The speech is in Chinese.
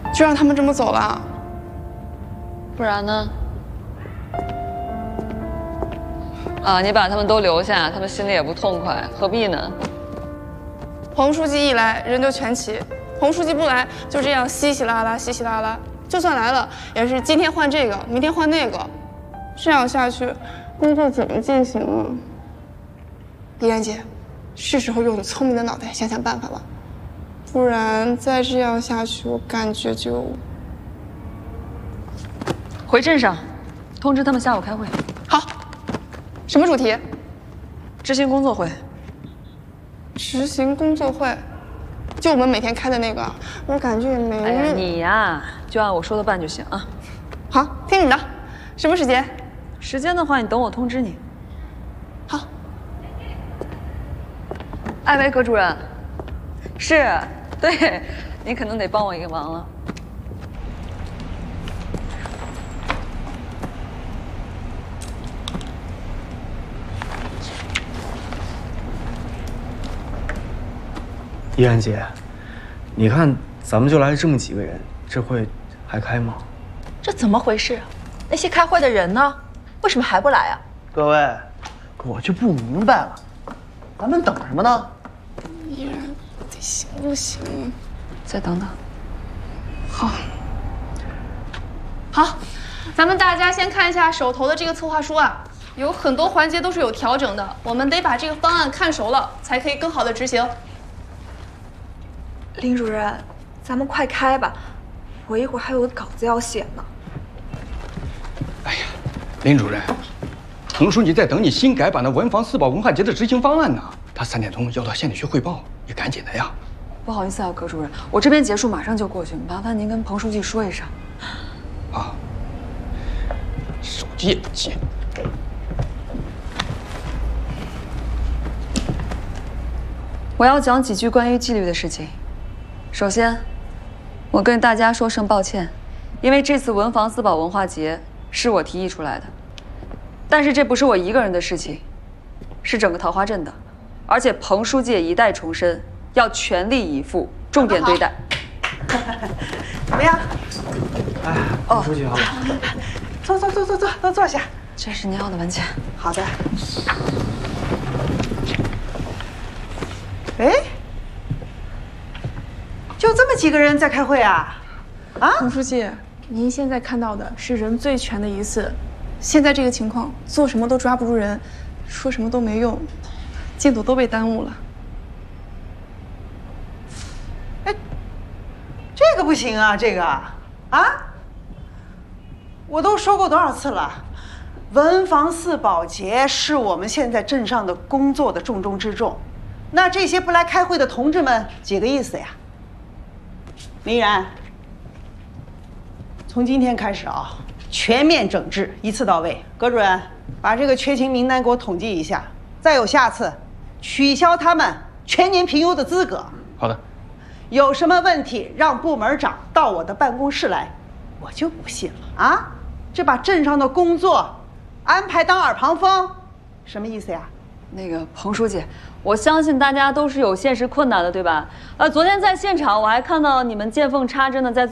就让他们这么走了？ 不然呢？啊，你把他们都留下，他们心里也不痛快，何必呢？ 彭书记一来，人就全齐；彭书记不来，就这样稀稀拉拉，稀稀拉拉。就算来了，也是今天换这个，明天换那个，这样下去，工作怎么进行啊？依然姐，是时候用你聪明的脑袋想想办法了，不然再这样下去，我感觉就…… 回镇上，通知他们下午开会。 好，什么主题？ 执行工作会。 执行工作会，就我们每天开的那个，我感觉也没…… 哎呀，你呀，就按我说的办就行啊。 好，听你的。什么时间？ 时间的话，你等我通知你。 好。 艾薇葛主任，是，对，你可能得帮我一个忙了。 依然姐，你看咱们就来这么几个人，这会还开吗？ 这怎么回事啊？那些开会的人呢？为什么还不来啊？ 各位，我就不明白了，咱们等什么呢？ 依然得行不行？ 再等等。 好。好，咱们大家先看一下手头的这个策划书啊，有很多环节都是有调整的，我们得把这个方案看熟了，才可以更好的执行。 林主任，咱们快开吧，我一会儿还有稿子要写呢。 哎呀，林主任，彭书记在等你新改版的文房四宝文化节的执行方案呢。他3点钟要到县里去汇报，你赶紧的呀。 不好意思啊，葛主任，我这边结束马上就过去，麻烦您跟彭书记说一声。 啊，手机也不接。 我要讲几句关于纪律的事情。首先，我跟大家说声抱歉，因为这次文房四宝文化节是我提议出来的，但是这不是我一个人的事情，是整个桃花镇的，而且彭书记也一代重申，要全力以赴，重点对待。 怎么样？ 哎，彭书记好。 坐，都坐下。 这是您要的文件。 好的。哎，就这么几个人在开会啊？啊？ 彭书记，您现在看到的是人最全的一次，现在这个情况，做什么都抓不住人，说什么都没用，进度都被耽误了。 哎，这个不行啊，这个啊，我都说过多少次了，文房四宝节是我们现在镇上的工作的重中之重。那这些不来开会的同志们几个意思呀？林然，从今天开始啊，全面整治，一次到位。葛主任，把这个缺勤名单给我统计一下，再有下次，取消他们全年评优的资格。 好的。 有什么问题，让部门长到我的办公室来，我就不信了啊！这把镇上的工作安排当耳旁风，什么意思呀？ 那个彭书记，我相信大家都是有现实困难的，对吧？昨天在现场我还看到你们见缝插针的在做。